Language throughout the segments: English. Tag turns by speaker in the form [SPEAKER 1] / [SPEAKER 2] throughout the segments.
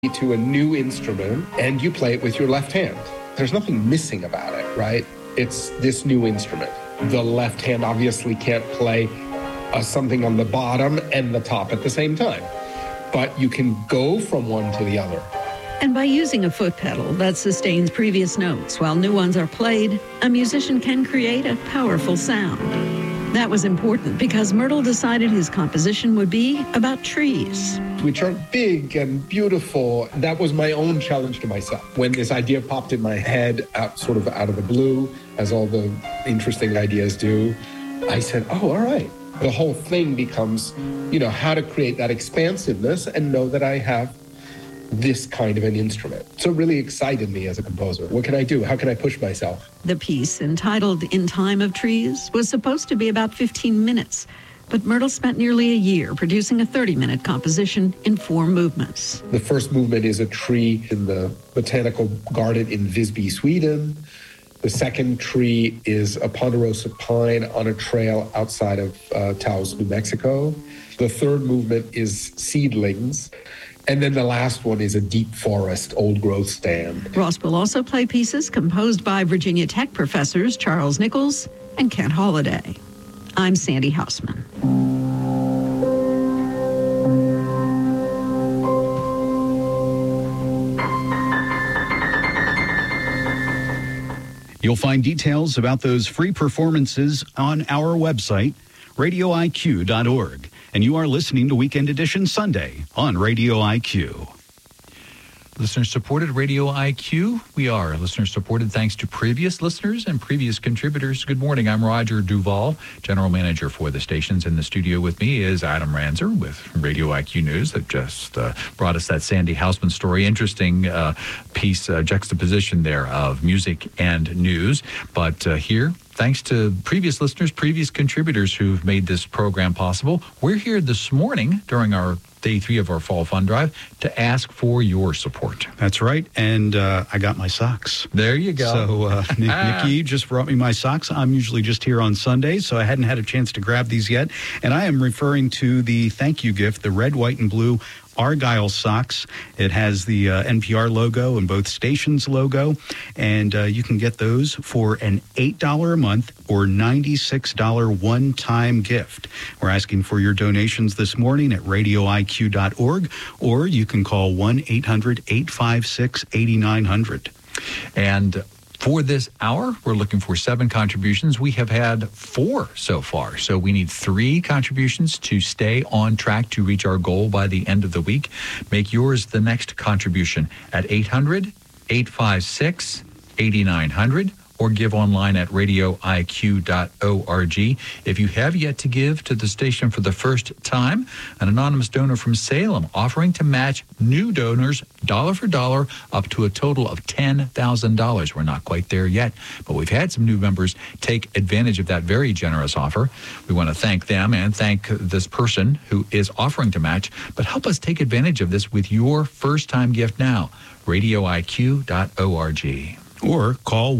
[SPEAKER 1] to a new instrument and you play it with your left hand. There's nothing missing about it, right? It's this new instrument. The left hand obviously can't play something on the bottom and the top at the same time, but you can go from one to the other.
[SPEAKER 2] And by using a foot pedal that sustains previous notes while new ones are played, a musician can create a powerful sound. That was important because Myrtle decided his composition would be about trees,
[SPEAKER 1] which are big and beautiful. That was my own challenge to myself. When this idea popped in my head, out of the blue, as all the interesting ideas do, I said, oh, all right. The whole thing becomes, how to create that expansiveness and know that I have this kind of an instrument. So it really excited me as a composer. What can I do? How can I push myself?
[SPEAKER 2] The piece, entitled In Time of Trees, was supposed to be about 15 minutes, but Myrtle spent nearly a year producing a 30-minute composition in 4 movements.
[SPEAKER 1] The first movement is a tree in the botanical garden in Visby, Sweden. The second tree is a ponderosa pine on a trail outside of Taos, New Mexico. The third movement is seedlings. And then the last one is a deep forest, old-growth stand.
[SPEAKER 2] Ross will also play pieces composed by Virginia Tech professors Charles Nichols and Kent Holliday. I'm Sandy Hausman.
[SPEAKER 3] You'll find details about those free performances on our website, radioiq.org. And you are listening to Weekend Edition Sunday on Radio IQ.
[SPEAKER 4] Listener-supported Radio IQ. We are listener-supported thanks to previous listeners and previous contributors. Good morning. I'm Roger Duval, General Manager for the stations. In the studio with me is Adam Ranzer with Radio IQ News that just brought us that Sandy Hausman story. Interesting piece, juxtaposition there of music and news. But here, thanks to previous listeners, previous contributors who've made this program possible, we're here this morning during our Day 3 of our Fall Fund Drive to ask for your support.
[SPEAKER 3] That's right. And I got my socks.
[SPEAKER 4] There you go.
[SPEAKER 3] So Nikki just brought me my socks. I'm usually just here on Sundays, so I hadn't had a chance to grab these yet. And I am referring to the thank you gift, the red, white, and blue Argyle socks. It has the NPR logo and both stations logo, and you can get those for an $8 a month or $96 one-time gift. We're asking for your donations this morning at radioiq.org, or you can call 1-800-856-8900.
[SPEAKER 4] And for this hour, we're looking for 7 contributions. We have had 4 so far. So we need 3 contributions to stay on track to reach our goal by the end of the week. Make yours the next contribution at 800-856-8900 or give online at radioiq.org. If you have yet to give to the station for the first time, an anonymous donor from Salem offering to match new donors dollar for dollar up to a total of $10,000. We're not quite there yet, but we've had some new members take advantage of that very generous offer. We want to thank them and thank this person who is offering to match, but help us take advantage of this with your first-time gift now. radioiq.org.
[SPEAKER 3] Or call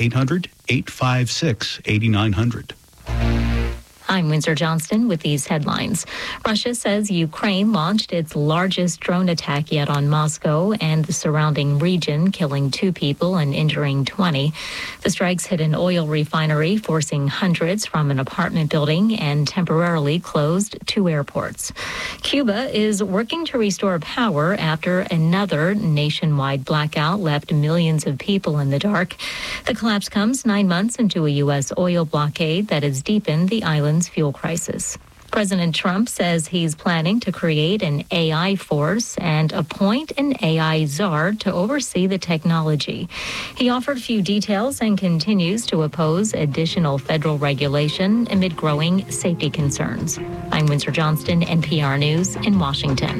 [SPEAKER 3] 1-800-856-8900.
[SPEAKER 5] I'm Windsor Johnston with these headlines. Russia says Ukraine launched its largest drone attack yet on Moscow and the surrounding region, killing 2 people and injuring 20. The strikes hit an oil refinery, forcing hundreds from an apartment building, and temporarily closed 2 airports. Cuba is working to restore power after another nationwide blackout left millions of people in the dark. The collapse comes 9 months into a U.S. oil blockade that has deepened the island's fuel crisis. President Trump says he's planning to create an AI force and appoint an AI czar to oversee the technology. He offered few details and continues to oppose additional federal regulation amid growing safety concerns. I'm Windsor Johnston, NPR News in Washington.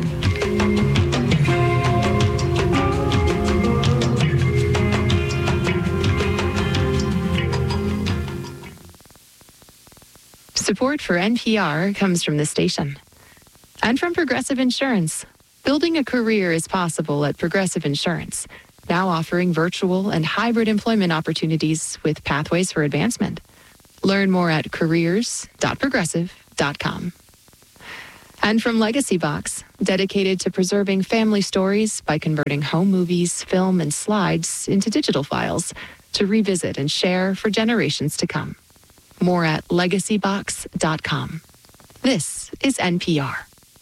[SPEAKER 6] Support for NPR comes from the station and from Progressive Insurance. Building a career is possible at Progressive Insurance, now offering virtual and hybrid employment opportunities with pathways for advancement. Learn more at careers.progressive.com. And from Legacy Box, dedicated to preserving family stories by converting home movies, film, and slides into digital files to revisit and share for generations to come. More at legacybox.com. This is NPR.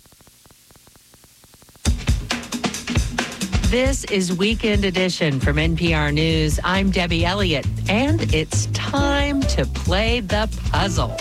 [SPEAKER 7] This is Weekend Edition from NPR News. I'm Debbie Elliott, and it's time to play the puzzle.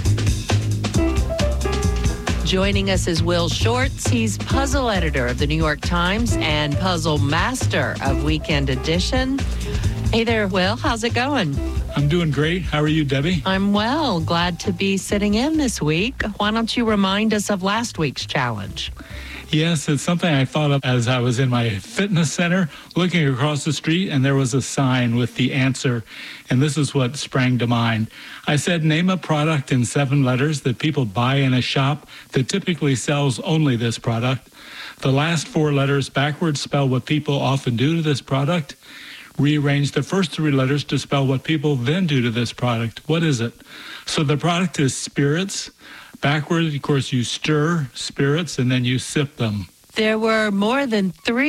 [SPEAKER 7] Joining us is Will Shortz. He's puzzle editor of the New York Times and puzzle master of Weekend Edition. Hey there, Will. How's it going?
[SPEAKER 8] I'm doing great. How are you, Debbie?
[SPEAKER 7] I'm well. Glad to be sitting in this week. Why don't you remind us of last week's challenge?
[SPEAKER 8] Yes, it's something I thought of as I was in my fitness center looking across the street, and there was a sign with the answer, and this is what sprang to mind. I said, name a product in 7 letters that people buy in a shop that typically sells only this product. The last 4 letters backwards spell what people often do to this product. Rearrange the first 3 letters to spell what people then do to this product. What is it? So the product is spirits. Backwards, of course, you stir spirits and then you sip them.
[SPEAKER 7] There were more than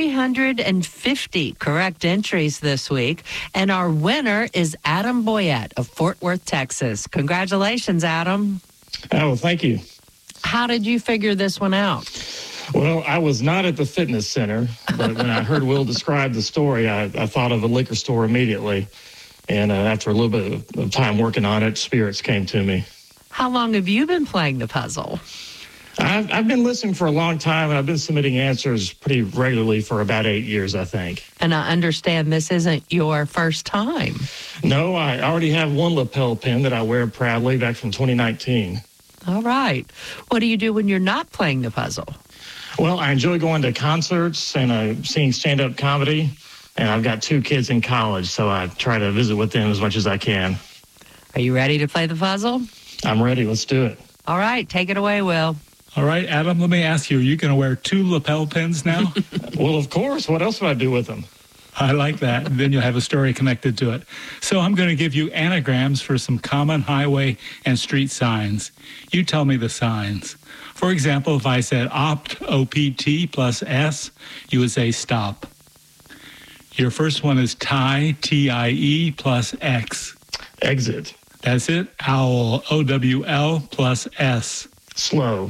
[SPEAKER 7] 350 correct entries this week, and our winner is Adam Boyette of Fort Worth, Texas. Congratulations, Adam.
[SPEAKER 9] Oh, thank you.
[SPEAKER 7] How did you figure this one out?
[SPEAKER 9] Well, I was not at the fitness center, but when I heard Will describe the story, I thought of a liquor store immediately. And after a little bit of time working on it, spirits came to me.
[SPEAKER 7] How long have you been playing the puzzle?
[SPEAKER 9] I've been listening for a long time, and I've been submitting answers pretty regularly for about 8 years, I think.
[SPEAKER 7] And I understand this isn't your first time.
[SPEAKER 9] No, I already have one lapel pin that I wear proudly back from 2019.
[SPEAKER 7] All right. What do you do when you're not playing the puzzle?
[SPEAKER 9] Well, I enjoy going to concerts and seeing stand-up comedy, and I've got 2 kids in college, so I try to visit with them as much as I can.
[SPEAKER 7] Are you ready to play the puzzle?
[SPEAKER 9] I'm ready. Let's do it.
[SPEAKER 7] All right. Take it away, Will.
[SPEAKER 8] All right, Adam, let me ask you, are you going to wear 2 lapel pins now?
[SPEAKER 9] Well, of course. What else would I do with them?
[SPEAKER 8] I like that. Then you'll have a story connected to it. So I'm going to give you anagrams for some common highway and street signs. You tell me the signs. For example, if I said opt, O-P-T plus S, you would say stop. Your first one is tie, T-I-E plus X.
[SPEAKER 9] Exit.
[SPEAKER 8] That's it. Owl, O-W-L plus S.
[SPEAKER 9] Slow.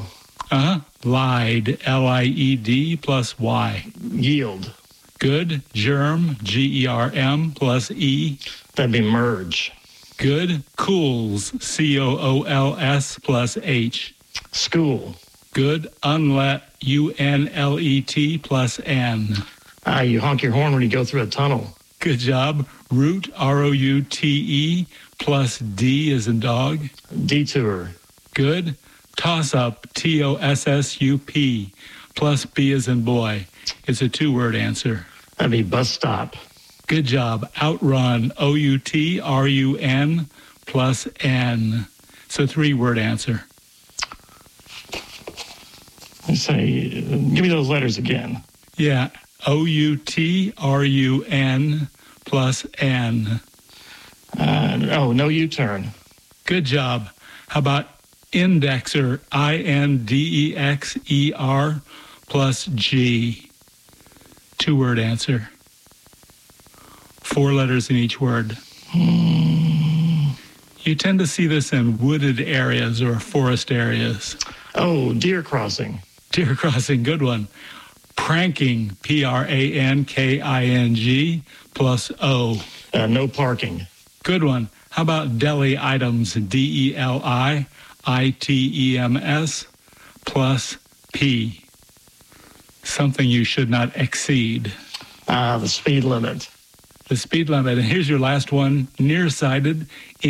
[SPEAKER 8] Lied, L-I-E-D plus Y.
[SPEAKER 9] Yield.
[SPEAKER 8] Good. Germ, G-E-R-M plus E.
[SPEAKER 9] That'd be merge.
[SPEAKER 8] Good. Cools, C-O-O-L-S plus H.
[SPEAKER 9] School.
[SPEAKER 8] Good. Unlet, U-N-L-E-T plus N.
[SPEAKER 9] You honk your horn when you go through a tunnel.
[SPEAKER 8] Good job. Route, R-O-U-T-E plus D as in dog.
[SPEAKER 9] Detour.
[SPEAKER 8] Good. Toss-up, T-O-S-S-U-P plus B as in boy. It's a 2-word answer.
[SPEAKER 9] That'd be bus stop.
[SPEAKER 8] Good job. Outrun, O-U-T-R-U-N plus N. It's a 3-word answer.
[SPEAKER 9] Say, give me those letters again.
[SPEAKER 8] Yeah, O-U-T-R-U-N plus N.
[SPEAKER 9] No U-turn.
[SPEAKER 8] Good job. How about indexer, I-N-D-E-X-E-R plus G? 2-word answer. 4 letters in each word. You tend to see this in wooded areas or forest areas.
[SPEAKER 9] Oh, deer crossing.
[SPEAKER 8] Deer crossing, good one. Pranking, P-R-A-N-K-I-N-G plus O.
[SPEAKER 9] No parking.
[SPEAKER 8] Good one. How about deli items, D-E-L-I-I-T-E-M-S plus P? Something you should not exceed.
[SPEAKER 9] The speed limit.
[SPEAKER 8] The speed limit. And here's your last one. Nearsighted,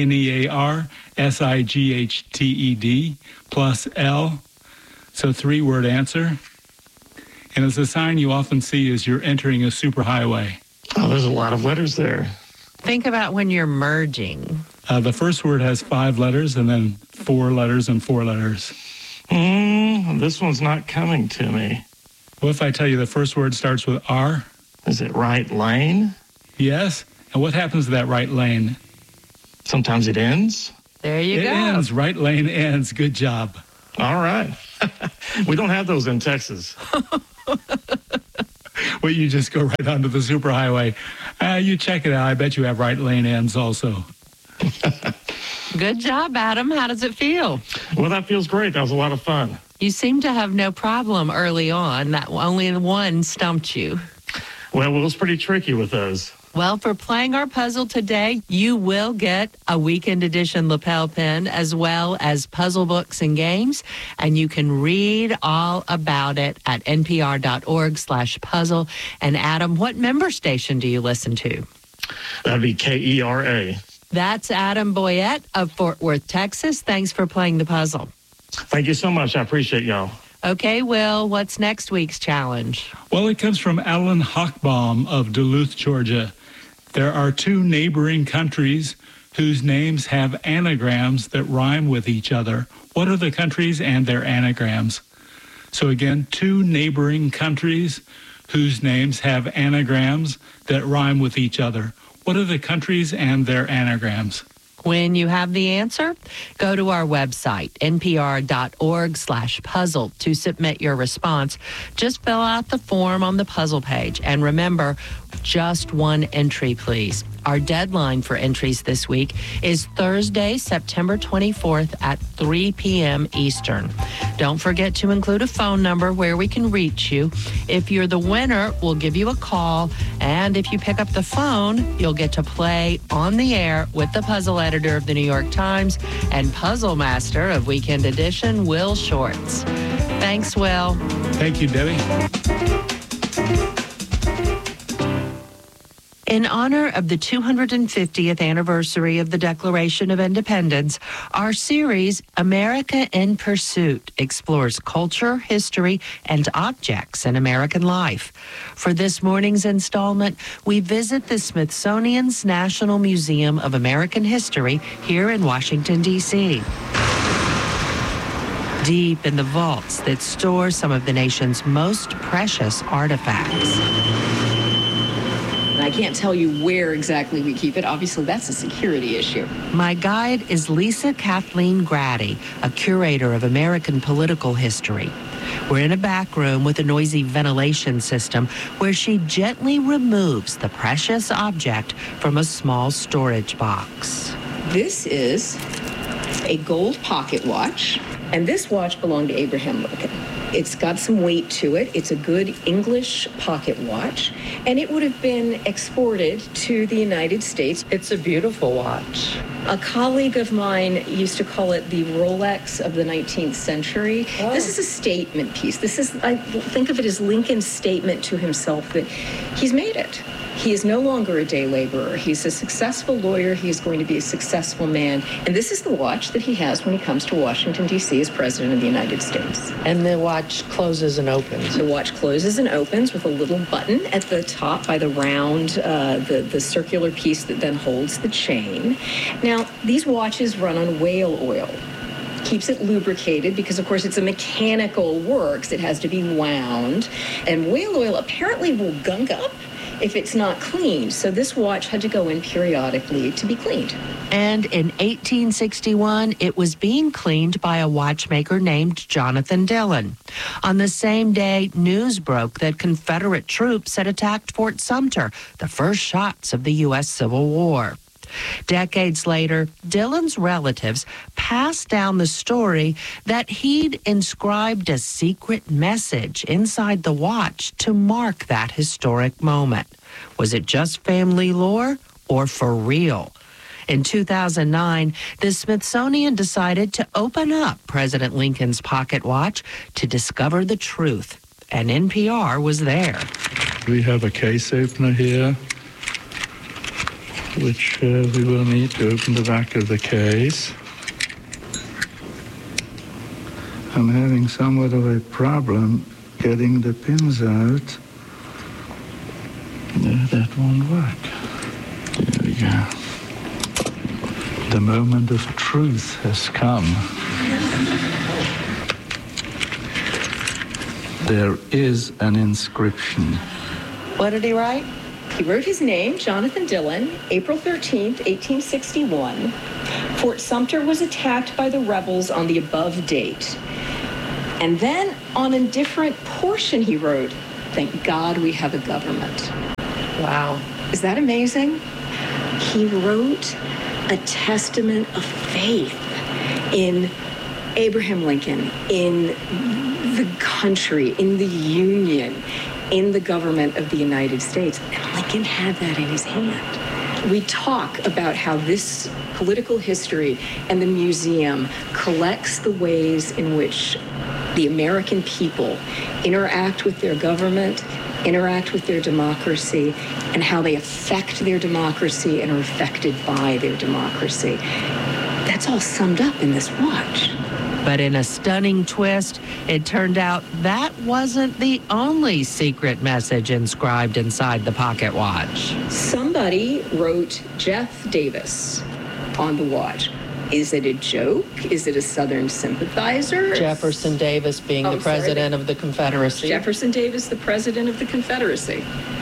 [SPEAKER 8] N-E-A-R-S-I-G-H-T-E-D plus L. So 3-word answer. And it's a sign you often see as you're entering a superhighway.
[SPEAKER 9] Oh, there's a lot of letters there.
[SPEAKER 7] Think about when you're merging.
[SPEAKER 8] The first word has 5 letters and then 4 letters and 4 letters.
[SPEAKER 9] This one's not coming to me.
[SPEAKER 8] What if I tell you the first word starts with R?
[SPEAKER 9] Is it right lane?
[SPEAKER 8] Yes. And what happens to that right lane?
[SPEAKER 9] Sometimes it ends.
[SPEAKER 7] There you
[SPEAKER 8] It
[SPEAKER 7] go.
[SPEAKER 8] ends. Right lane ends. Good job.
[SPEAKER 9] All right. We don't have those in Texas.
[SPEAKER 8] Well, you just go right onto the superhighway. You check it out. I bet you have right lane ends also.
[SPEAKER 7] Good job, Adam. How does it feel?
[SPEAKER 9] Well, that feels great. That was a lot of fun.
[SPEAKER 7] You seem to have no problem early on. That only one stumped you.
[SPEAKER 9] Well, it was pretty tricky with those.
[SPEAKER 7] Well, for playing our puzzle today, you will get a weekend edition lapel pin as well as puzzle books and games. And you can read all about it at npr.org/puzzle. And Adam, what member station do you listen to?
[SPEAKER 9] That'd be KERA.
[SPEAKER 7] That's Adam Boyette of Fort Worth, Texas. Thanks for playing the puzzle.
[SPEAKER 9] Thank you so much. I appreciate y'all.
[SPEAKER 7] Okay, Will, what's next week's challenge?
[SPEAKER 8] Well, it comes from Alan Hochbaum of Duluth, Georgia. There are two neighboring countries whose names have anagrams that rhyme with each other. What are the countries and their anagrams? So again, two neighboring countries whose names have anagrams that rhyme with each other. What are the countries and their anagrams?
[SPEAKER 7] When you have the answer, go to our website, npr.org/puzzle, to submit your response. Just fill out the form on the puzzle page. And remember, just one entry, please. Our deadline for entries this week is Thursday, September 24th at 3 p.m. Eastern. Don't forget to include a phone number where we can reach you. If you're the winner, we'll give you a call. And if you pick up the phone, you'll get to play on the air with the puzzle editor of the New York Times and puzzle master of Weekend Edition, Will Shortz. Thanks, Will.
[SPEAKER 8] Thank you, Debbie.
[SPEAKER 7] In honor of the 250th anniversary of the Declaration of Independence, our series, America in Pursuit, explores culture, history, and objects in American life. For this morning's installment, we visit the Smithsonian's National Museum of American History here in Washington, D.C. Deep in the vaults that store some of the nation's most precious artifacts.
[SPEAKER 10] I can't tell you where exactly we keep it. Obviously, that's a security issue.
[SPEAKER 7] My guide is Lisa Kathleen Grady, a curator of American political history. We're in a back room with a noisy ventilation system where she gently removes the precious object from a small storage box.
[SPEAKER 10] This is a gold pocket watch, and this watch belonged to Abraham Lincoln. It's got some weight to it. It's a good English pocket watch, and it would have been exported to the United States.
[SPEAKER 7] It's a beautiful watch.
[SPEAKER 10] A colleague of mine used to call it the Rolex of the 19th century. Oh. This is a statement piece. I think of it as Lincoln's statement to himself that he's made it. He is no longer a day laborer. He's a successful lawyer. He's going to be a successful man. And this is the watch that he has when he comes to Washington, D.C. as President of the United States.
[SPEAKER 7] And the watch closes and opens.
[SPEAKER 10] The watch closes and opens with a little button at the top by the round, the circular piece that then holds the chain. Now, these watches run on whale oil. Keeps it lubricated because, of course, it's a mechanical works. It has to be wound. And whale oil apparently will gunk up if it's not cleaned. So this watch had to go in periodically to be cleaned.
[SPEAKER 7] And in 1861, it was being cleaned by a watchmaker named Jonathan Dillon. On the same day, news broke that Confederate troops had attacked Fort Sumter, the first shots of the U.S. Civil War. Decades later, Dillon's relatives passed down the story that he'd inscribed a secret message inside the watch to mark that historic moment. Was it just family lore or for real? In 2009, the Smithsonian decided to open up President Lincoln's pocket watch to discover the truth, and NPR was there.
[SPEAKER 11] We have a case opener here, which we will need to open the back of the case. I'm having somewhat of a problem getting the pins out. No, that won't work. There we go. The moment of truth has come. There is an inscription.
[SPEAKER 7] What did he write?
[SPEAKER 10] He wrote his name, Jonathan Dillon, April 13th, 1861. Fort Sumter was attacked by the rebels on the above date. And then on a different portion, he wrote, "Thank God we have a government."
[SPEAKER 7] Wow.
[SPEAKER 10] Is that amazing? He wrote a testament of faith in Abraham Lincoln, in the country, in the Union, in the government of the United States. And Lincoln had that in his hand. We talk about how this political history and the museum collects the ways in which the American people interact with their government, interact with their democracy, and how they affect their democracy and are affected by their democracy. That's all summed up in this watch.
[SPEAKER 7] But in a stunning twist, it turned out that wasn't the only secret message inscribed inside the pocket watch.
[SPEAKER 10] Somebody wrote Jeff Davis on the watch. Is it a joke? Is it a Southern sympathizer?
[SPEAKER 7] Jefferson Davis being the president of the Confederacy.
[SPEAKER 10] Jefferson Davis, the president of the Confederacy.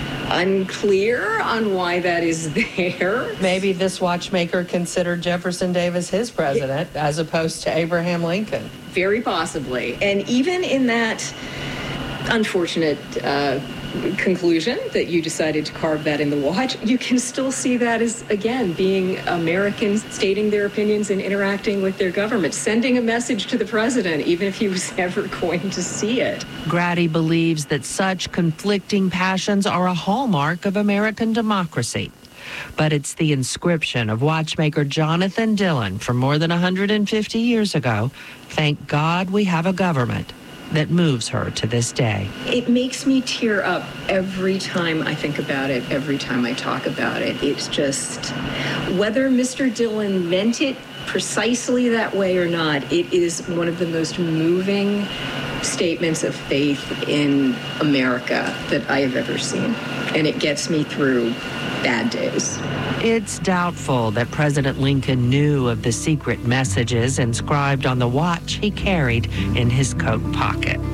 [SPEAKER 10] Unclear on why that is there.
[SPEAKER 7] Maybe this watchmaker considered Jefferson Davis his president as opposed to Abraham Lincoln.
[SPEAKER 10] Very possibly. And even in that unfortunate conclusion that you decided to carve that in the watch, you can still see that as, again, being Americans stating their opinions and interacting with their government, sending a message to the president, even if he was never going to see it.
[SPEAKER 7] Grady believes that such conflicting passions are a hallmark of American democracy. But it's the inscription of watchmaker Jonathan Dillon from more than 150 years ago, "Thank God we have a government," that moves her to this day.
[SPEAKER 10] It makes me tear up every time I think about it, every time I talk about it. It's just, whether Mr. Dillon meant it precisely that way or not, it is one of the most moving statements of faith in America that I have ever seen. And it gets me through bad days.
[SPEAKER 7] It's doubtful that President Lincoln knew of the secret messages inscribed on the watch he carried in his coat pocket.